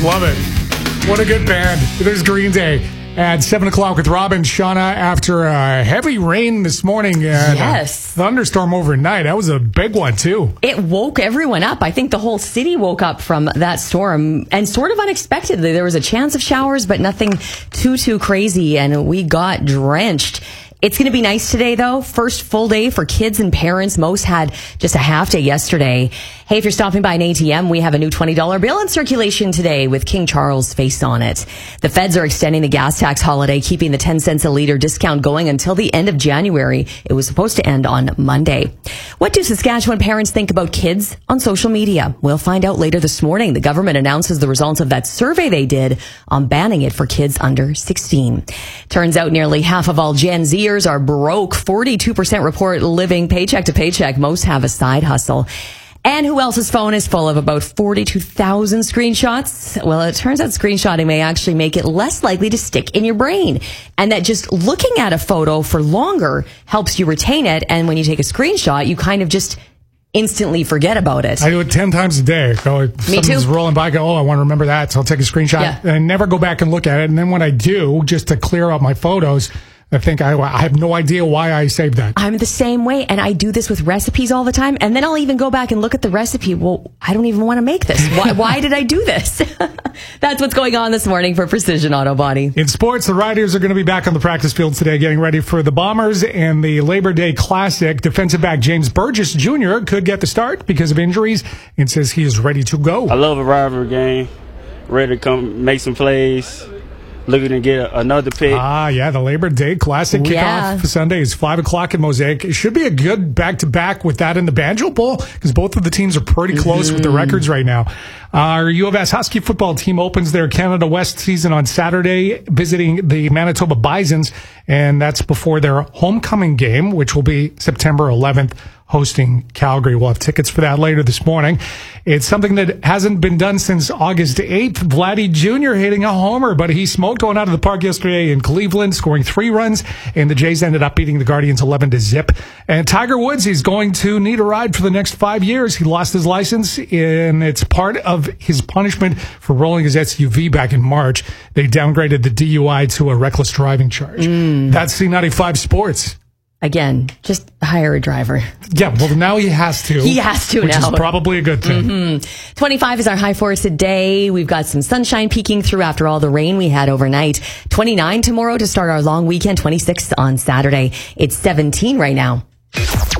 Love it. What a good band. There's Green Day at 7 o'clock with Rob and Shauna after heavy rain this morning. Yes. Thunderstorm overnight. That was a big one, too. It woke everyone up. I think the whole city woke up from that storm, and sort of unexpectedly. There was a chance of showers, but nothing too crazy, and we got drenched. It's going to be nice today, though. First full day for kids and parents. Most had just a half day yesterday. Hey, if you're stopping by an ATM, we have a new $20 bill in circulation today with King Charles' face on it. The feds are extending the gas tax holiday, keeping the 10 cents a liter discount going until the end of January. It was supposed to end on Monday. What do Saskatchewan parents think about kids on social media? We'll find out later this morning. The government announces the results of that survey they did on banning it for kids under 16. Turns out nearly half of all Gen Zers are broke. 42% report living paycheck to paycheck. Most have a side hustle. And who else's phone is full of about 42,000 screenshots? Well, it turns out screenshotting may actually make it less likely to stick in your brain. And that just looking at a photo for longer helps you retain it. And when you take a screenshot, you kind of just instantly forget about it. I do it 10 times a day. Something's rolling by, I go, I want to remember that, so I'll take a screenshot. Yeah. And I never go back and look at it. And then when I do, just to clear out my photos, I think I have no idea why I saved that. I'm the same way, and I do this with recipes all the time, and then I'll even go back and look at the recipe. Well, I don't even want to make this. Why did I do this? That's what's going on this morning for Precision Auto Body. In sports, the Riders are going to be back on the practice field today, getting ready for the Bombers and the Labor Day Classic. Defensive back James Burgess Jr. could get the start because of injuries and says he is ready to go. I love a rivalry game. Ready to come make some plays. Looking to get another pick. The Labor Day Classic kickoff for Sunday is 5 o'clock in Mosaic. It should be a good back-to-back with that in the Banjo Bowl because both of the teams are pretty close with the records right now. Our U of S Husky football team opens their Canada West season on Saturday, visiting the Manitoba Bisons, and that's before their homecoming game, which will be September 11th, hosting Calgary. We'll have tickets for that later this morning. It's something that hasn't been done since August 8th. Vladdy Jr. hitting a homer, but he smoked going out of the park yesterday in Cleveland, scoring 3 runs, and the Jays ended up beating the Guardians 11-0. And Tiger Woods, he's going to need a ride for the next 5 years. He lost his license, and it's part of his punishment for rolling his SUV back in March. They downgraded the DUI to a reckless driving charge. That's C95 Sports. Again, just hire a driver. Yeah, well, now he has to. He has to which now. Which is probably a good thing. 25 is our high for today. We've got some sunshine peeking through after all the rain we had overnight. 29 tomorrow to start our long weekend. 26 on Saturday. It's 17 right now.